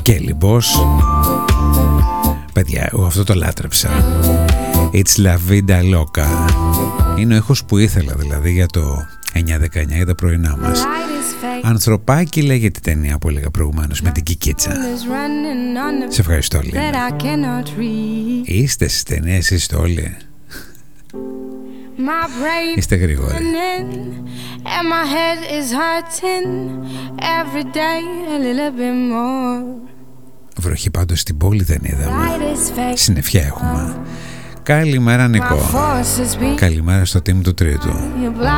Kelly Boss. Παιδιά, εγώ αυτό το λάτρεψα. It's La Vida Loca. Είναι ο ήχος που ήθελα δηλαδή για το 9-19 για τα πρωινά μας. Ανθρωπάκι λέγεται η ταινία που έλεγα προηγουμένως με την Κικίτσα. Σε ευχαριστώ Λίνα. Είστε στις ταινίες, είστε όλοι. Είστε γρήγοροι. Βροχή πάντως στην πόλη δεν είδαμε. Συννεφιά έχουμε. Καλημέρα Νικό. Καλημέρα στο team του Τρίτου.